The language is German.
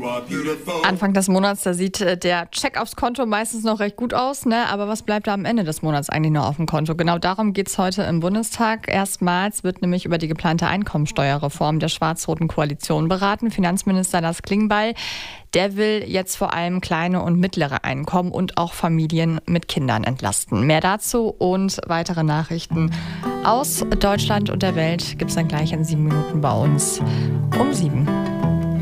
Anfang des Monats, da sieht der Check aufs Konto meistens noch recht gut aus, ne? Aber was bleibt da am Ende des Monats eigentlich noch auf dem Konto? Genau darum geht es heute im Bundestag. Erstmals wird nämlich über die geplante Einkommensteuerreform der schwarz-roten Koalition beraten. Finanzminister Lars Klingbeil, der will jetzt vor allem kleine und mittlere Einkommen und auch Familien mit Kindern entlasten. Mehr dazu und weitere Nachrichten aus Deutschland und der Welt gibt es dann gleich in 7 Minuten bei uns um 7.